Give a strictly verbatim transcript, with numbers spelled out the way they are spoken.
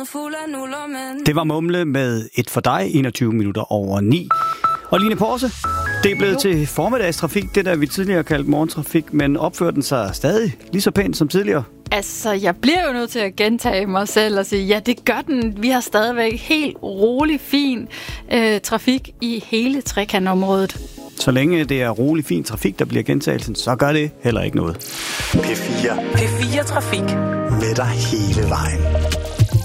fuld af nuller, men... Det var Mumle med Et for dig, enogtyve minutter over ni. Og Line Porse, det er blevet jo. til formiddagstrafik, det der vi tidligere kaldte morgentrafik, men opfører den sig stadig lige så pænt som tidligere? Altså, jeg bliver jo nødt til at gentage mig selv og sige, ja, det gør den. Vi har stadigvæk helt rolig, fin øh, trafik i hele trekantområdet. Så længe det er rolig, fin trafik, der bliver gentagelsen, så gør det heller ikke noget. P fire. P fire Trafik. Med dig hele vejen.